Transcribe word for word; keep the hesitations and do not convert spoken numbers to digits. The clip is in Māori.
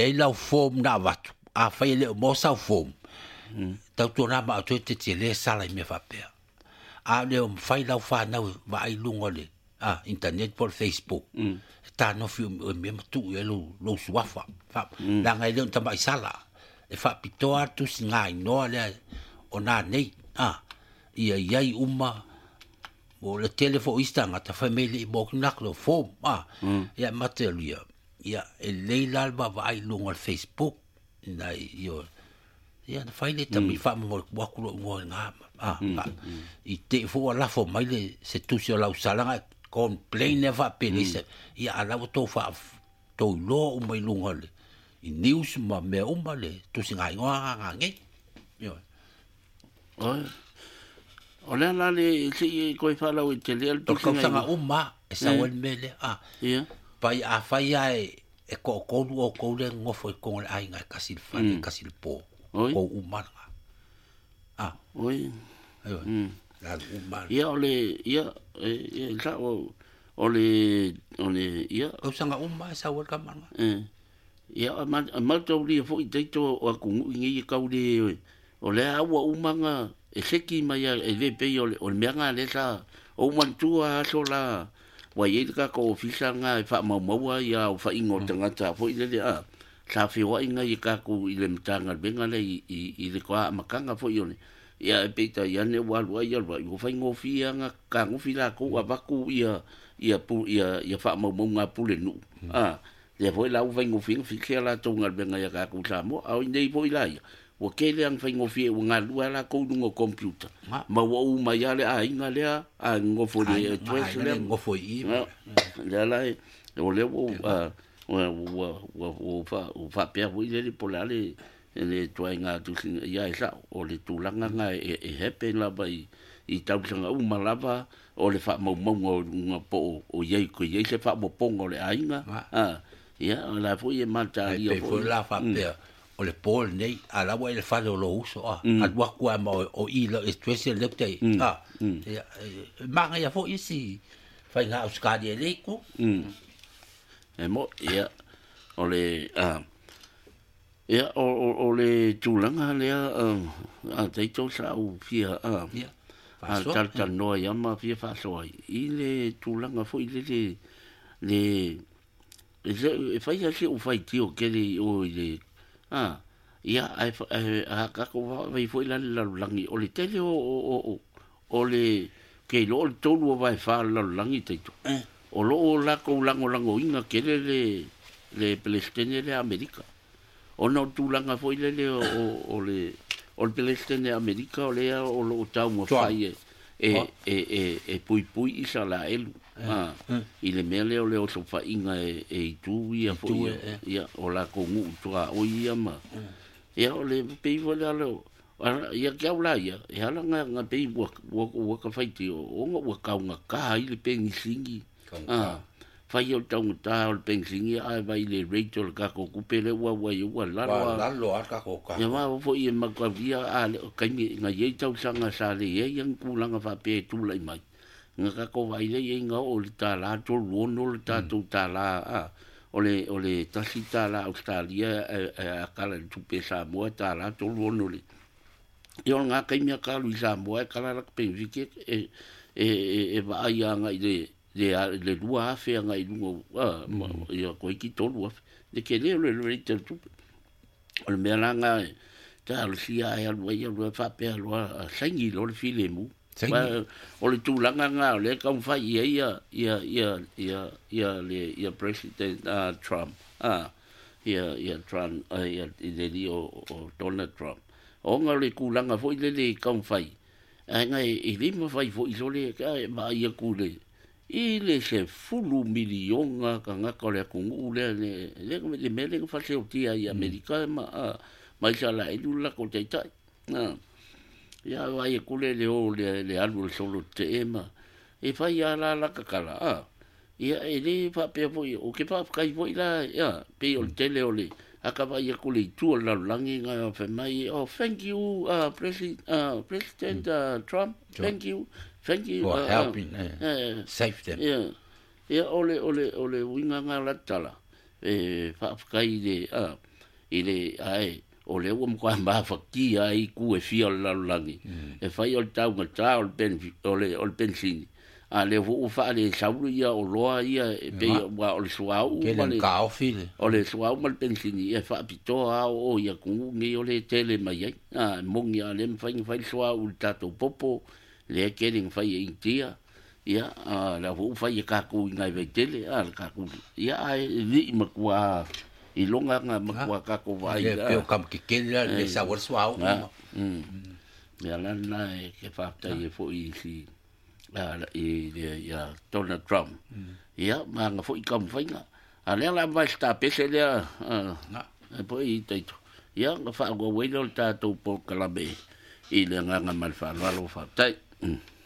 e lau form na watu a fai le mo sa form tau tu na ma tu te te le sala me fa pe a le fai lau fa na va ai lungo le a internet por Facebook ta no fi me tu e lo lo suafa fa la ngai le ta mai sala e fa pitoa tu singai no le ona nei a ia ia uma o le telefo istanga ta family mo nak lo form a ia materia ia e leila ba vai lungo Facebook na io ia na fai le tami fa mo wa ku ngo nga ah i te fo la fo mai le se tu se la usala complain never penise ia ala to fa to lo mai lungo le i news ma me umba le tu singa nga nga nge io oi Ola la le si ko fa la o te le to ko sanga umma e sa wen mele ah ia pai a fai ai e ko ko o ko le ngofo ko ai nga kasil fa kasil po ko umma ah oi ayo la umma ia ole ia e sa o ole ole ia ko sanga umma sa wen ka mama eh ia ma ma to li fo i te to o ku ngi ka uli ole a wa umma nga e seki mai e le pe o o menga le sa o mantua so la wa ye ka ko ofisa nga fa ma ma wa ya fa ingo tanga ta fo ile le a sa fi wa inga i ka ku ile mtanga benga le i le kwa makanga fo yo ya pe ta ya ne wa wa ya wa yo fa ingo fi nga ka ngo fi la ko wa ba ku ia ia pu ia ia fa ma ma nga pu le nu a le fo la u fa ingo fi fi ke la tonga benga ya ka ku sa mo a nei fo ila o ke le ang fai ngofie o ngā lua la kou nungo computer. Ma wa u mai ale a inga lea a ngofo le tues le. Ngofo i. Le ala e o le o o fa o fa pia o ile le pola le le tuai ngā tusinga ia e sa o le tūlanga ngā e hepe la bai i tausanga u malava o le fa mau mau ngā po o iei ko iei se fa mo pongo le a inga. Ia la fo i e mata ia fo. Pe fo la fa pia. O le pol nei ala wa le falo lo uso a al wa ku ma o i lo especial le te a ma nga fo isi fai nga uskadi le ku e mo ia o le a ia o o le tulanga le a te to sa u fia a a tal tal no ia ma fia fa so i le tulanga fo i le le le fai asi u fai tio ke le o le ah ia ai a ka ko vai foi la la langi o le tele o o o le ke lo to lo vai fa la langi te to o lo la ko lango lango inga ke le le Palestina le America o no tu langa foi le o o le o le Palestina America o le o lo ta mo fai e e e e pui pui isa la elu ah i le mele o le o so fa inga e e tu ia fo ia o la ko ngu tua o ia ma ia o le pe vo la lo ia ke au la ia ia la nga nga pe vo vo ka fai ti o nga vo ka nga ka i le pe singi ah fai o tau ta o pe singi ai vai le Rachel ka ko ku pe le wa wa i wa la la lo ar ka ko ka ia ma fo i ma ka via a ka ni nga ye tau sanga sa le ye yang ku langa fa pe tu lai mai nga ka ko vai le nga o le ta la to lo no le ta tu ta la a o le o le tasi ta la Australia a kala tu pe sa mo ta la to lo no le yo nga ka mi ka lu sa mo ka la pe vike e e e va ya nga le le le lua fe nga i lungo a yo ko ki to lua de ke le le le tu o le me la nga ta lu sia ya lu ya lu fa pe lu sangi lo le file mu o le tūlanga ngā le ka mwhai ia ia ia ia ia ia le ia President uh, Trump ah ia ia Trump uh, ia le li o, o Donald Trump o ngā le kūlanga fo i le le ka mwhai a ngā e le mwhai fo i so le ka e ma ia ku le i le se fulu milionga ka ngaka le kungu le le le le mele ka whase o tia i Amerika ma mai sa la e lula ko te tai ah ia vai kule le o le le alu solo te ema e fai ala la kakala ah ia e le fa pe foi o ke fa kai foi la ia pe o tele o le aka vai kule tu la langi nga fa mai oh thank you uh president uh president uh, Trump thank you thank you for uh, helping uh, uh, save them ia ia ole ole ole winga nga la tala e fa kai de ah ile ai o le o mo ma fa ki ai ku e fia la langi e fai o tau ma tau ben o le o pensin a le vo fa le saulu ia o loa ia e pe wa o le suau ma le ka ofile o le suau ma pensin ia fa pito a o ia ku ngi o le tele mai a mongi a le fai fai suau tato popo le keling fai e tia ia a la vo fai ka ku ngai ve tele a ka ku ia ai li ma kwa i longa nga ma kwa ka ko vai ia pe o kam ke ke le sa war suau ia la na ke fa ta e fo i si a e ia Donald Trump ia ma nga fo i kam fai nga a le la vai sta pese le a e poi te ia nga fa go we lo ta to po kala be i le nga nga mal fa lo fa tai